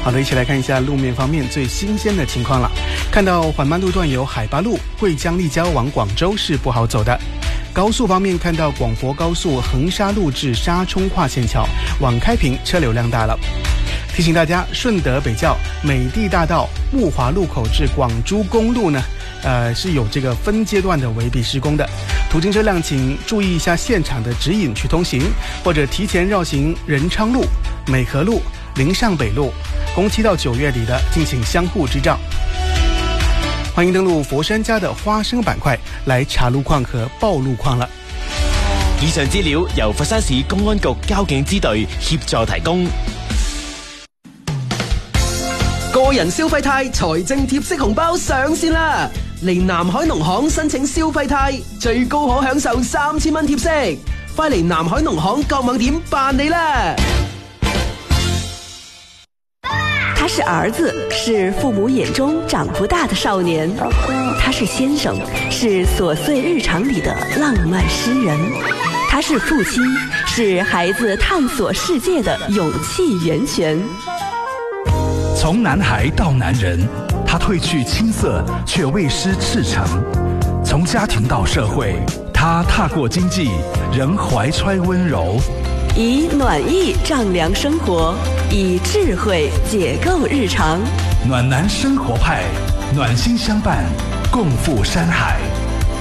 好的，一起来看一下路面方面最新鲜的情况了。看到缓慢路段有海拔路惠江立交往广州是不好走的。高速方面，看到广佛高速横沙路至沙冲跨线桥往开平车流量大了。提醒大家，顺德北滘美地大道木华路口至广珠公路呢，是有这个分阶段的围蔽施工的。途经车辆请注意一下现场的指引去通行，或者提前绕行仁昌路、美和路、临上北路。公期到9月底的，敬请相互支照。欢迎登录佛山家的花生板塊來查路況和報路況啦。 以上資料由佛山市公安局交警支隊協助提供。 個人消費貸財政貼息紅包上線啦！嚟南海農行申請消費貸，最高可享受3000蚊貼息，快嚟南海農行各網點辦理啦！ 他是兒子，是父母眼中長不大的少年；他是先生，是瑣碎日常裡的浪漫詩人；他是父親，是孩子探索世界的勇氣源泉。 從男孩到男人，他褪去青澀，卻未失赤誠；從家庭到社會，他踏過經濟，仍懷揣溫柔。 以暖意丈量生活，以智慧解構日常。 暖男生活派，暖心相伴，共赴山海。